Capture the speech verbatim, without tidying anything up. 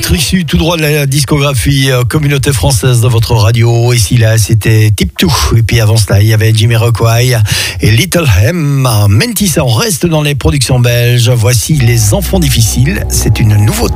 titre issu tout droit de la discographie euh, communauté française de votre radio. Ici, là, c'était Tip deux. Et puis avant cela, il y avait Jamiroquai et Little M. Mentissa, on reste dans les productions belges. Voici Les Enfants Difficiles. C'est une nouveauté.